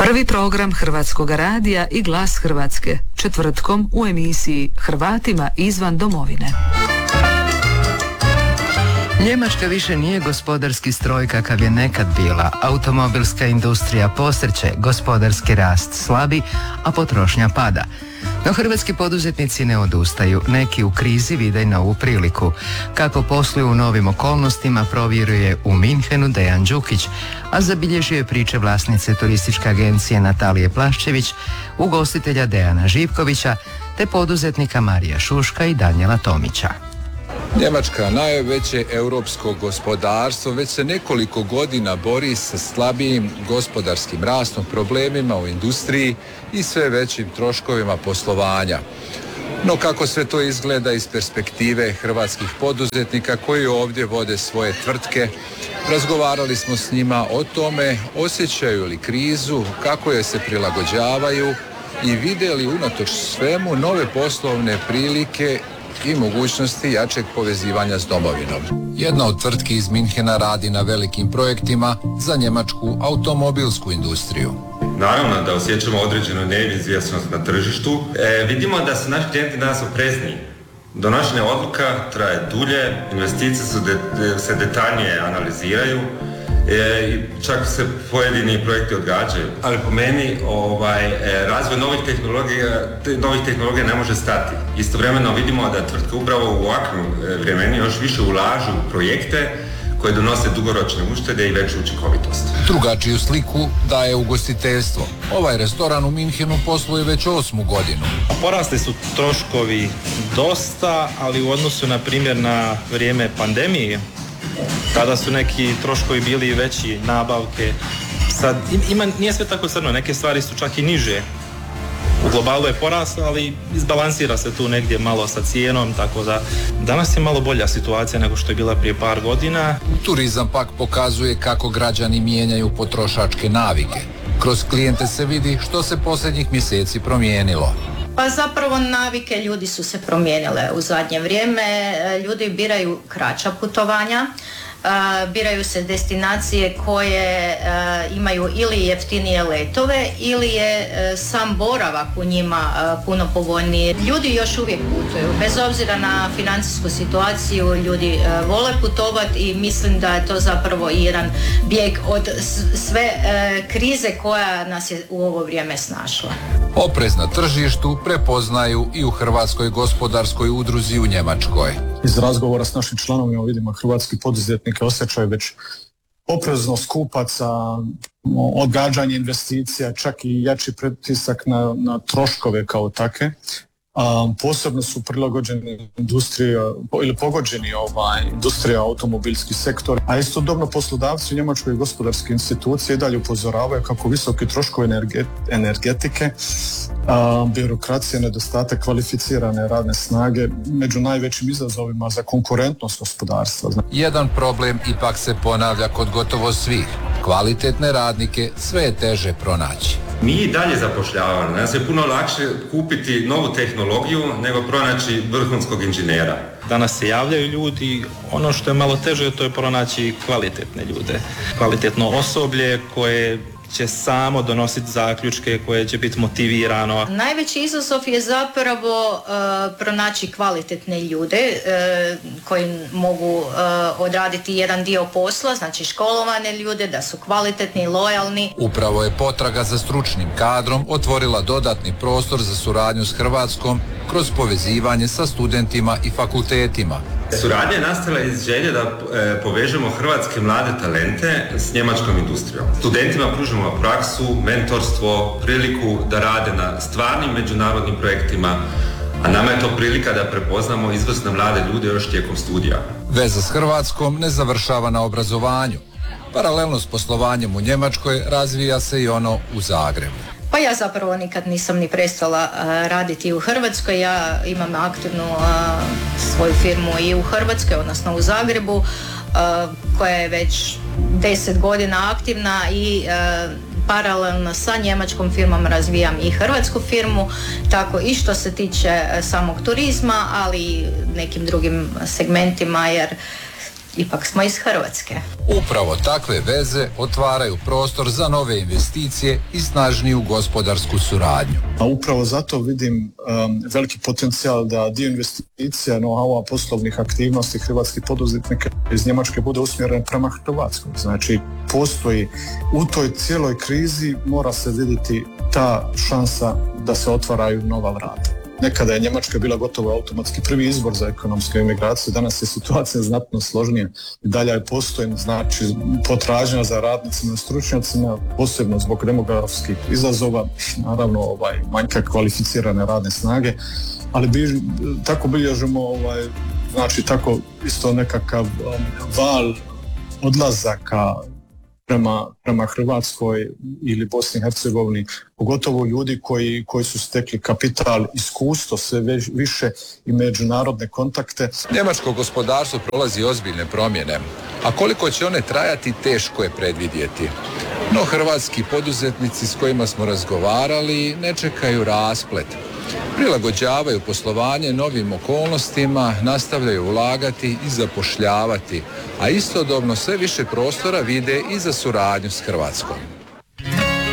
Prvi program Hrvatskog radija i Glas Hrvatske, četvrtkom u emisiji Hrvatima izvan domovine. Njemačka više nije gospodarski stroj kakav je nekad bila. Automobilska industrija posrće, gospodarski rast slabi, a potrošnja pada. No hrvatski poduzetnici ne odustaju. Neki u krizi vide i novu priliku. Kako posluju u novim okolnostima provjeruje u Minhenu Dejan Đukić, a zabilježio je priče vlasnice turističke agencije Natalije Plaščević, ugostitelja Dejana Živkovića, te poduzetnika Marija Šuška i Danijela Tomića. Njemačka, najveće europsko gospodarstvo, već se nekoliko godina bori sa slabijim gospodarskim rastom, problemima u industriji i sve većim troškovima poslovanja. No kako sve to izgleda iz perspektive hrvatskih poduzetnika koji ovdje vode svoje tvrtke, razgovarali smo s njima o tome osjećaju li krizu, kako je se prilagođavaju i vide li unatoč svemu nove poslovne prilike i mogućnosti jačeg povezivanja s domovinom. Jedna od tvrtki iz Minhena radi na velikim projektima za njemačku automobilsku industriju. Naravno da osjećamo određenu neizvjesnost na tržištu. Vidimo da su naši klijenti danas oprezniji. Donošenje odluka traje dulje, investicije se detaljnije analiziraju, čak se pojedini projekti odgađaju. Ali po meni razvoj novih tehnologija ne može stati. Istovremeno vidimo da tvrtke upravo u ovakvim vremenima još više ulažu u projekte koje donose dugoročne uštede i veću učinkovitost. Drugačiju sliku daje ugostiteljstvo. Ovaj restoran u Minhenu posluje već 8. godinu. Porasli su troškovi dosta, ali u odnosu na primjer na vrijeme pandemije, tada su neki troškovi bili veći, nabavke. Sad nije sve tako crno, neke stvari su čak i niže. U globalu je poraslo, ali izbalansira se tu negdje malo sa cijenom, tako da danas je malo bolja situacija nego što je bila prije par godina. Turizam pak pokazuje kako građani mijenjaju potrošačke navike. Kroz klijente se vidi što se posljednjih mjeseci promijenilo. Pa zapravo navike ljudi su se promijenile u zadnje vrijeme. Ljudi biraju kraća putovanja, biraju se destinacije koje imaju ili jeftinije letove ili je sam boravak u njima puno povoljniji. Ljudi još uvijek putuju, bez obzira na financijsku situaciju, ljudi vole putovati i mislim da je to zapravo jedan bijeg od sve krize koja nas je u ovo vrijeme snašla. Oprez na tržištu prepoznaju i u Hrvatskoj gospodarskoj udruzi u Njemačkoj. Iz razgovora s našim članovima vidimo hrvatski poduzetnike osjećaju već opreznost kupaca, odgađanje investicija, čak i jači pritisak na troškove kao takve. Posebno su prilagođeni pogođeni industrija, automobilski sektor, a istodobno poslodavci u Njemačkoj i gospodarske institucije i dalje upozoravaju kako visoki troškovi energetike, birokracija, nedostatak kvalificirane radne snage među najvećim izazovima za konkurentnost gospodarstva. Jedan problem ipak se ponavlja kod gotovo svih. Kvalitetne radnike sve je teže pronaći. Mi i dalje zapošljavamo. Nas je puno lakše kupiti novu tehnologiju nego pronaći vrhunskog inženjera. Danas se javljaju ljudi, ono što je malo teže to je pronaći kvalitetne ljude. Kvalitetno osoblje koje će samo donositi zaključke, koje će biti motivirano. Najveći izazov je zapravo pronaći kvalitetne ljude koji mogu odraditi jedan dio posla, znači školovane ljude, da su kvalitetni i lojalni. Upravo je potraga za stručnim kadrom otvorila dodatni prostor za suradnju s Hrvatskom kroz povezivanje sa studentima i fakultetima. Suradnja je nastala iz želje da povežemo hrvatske mlade talente s njemačkom industrijom. Studentima pružimo praksu, mentorstvo, priliku da rade na stvarnim međunarodnim projektima, a nama je to prilika da prepoznamo izvrsne mlade ljude još tijekom studija. Veza s Hrvatskom ne završava na obrazovanju. Paralelno s poslovanjem u Njemačkoj razvija se i ono u Zagrebu. Pa ja zapravo nikad nisam ni prestala raditi u Hrvatskoj. Ja imam aktivnu svoju firmu i u Hrvatskoj, odnosno u Zagrebu, koja je već 10 godina aktivna i paralelno sa njemačkom firmom razvijam i hrvatsku firmu, tako i što se tiče samog turizma, ali i nekim drugim segmentima, jer ipak smo iz Hrvatske. Upravo takve veze otvaraju prostor za nove investicije i snažniju gospodarsku suradnju. A upravo zato vidim veliki potencijal da dio investicija, know-howa, poslovnih aktivnosti hrvatskih poduzetnika iz Njemačke bude usmjeren prema Hrvatskoj. Znači, postoji u toj cijeloj krizi, mora se vidjeti ta šansa da se otvaraju nova vrata. Nekada je Njemačka bila gotovo automatski prvi izbor za ekonomsku imigraciju, danas je situacija znatno složnija i dalje je postoji, znači, potražnja za radnicima i stručnjacima, posebno zbog demografskih izazova, naravno manjka kvalificirane radne snage, ali tako bilježimo znači tako isto nekakav val odlazaka prema Hrvatskoj ili Bosni i Hercegovini, pogotovo ljudi koji su stekli kapital, iskustvo, sve više i međunarodne kontakte. Njemačko gospodarstvo prolazi ozbiljne promjene, a koliko će one trajati teško je predvidjeti. No hrvatski poduzetnici s kojima smo razgovarali ne čekaju rasplet. Prilagođavaju poslovanje novim okolnostima, nastavljaju ulagati i zapošljavati, a istodobno sve više prostora vide i za suradnju s Hrvatskom.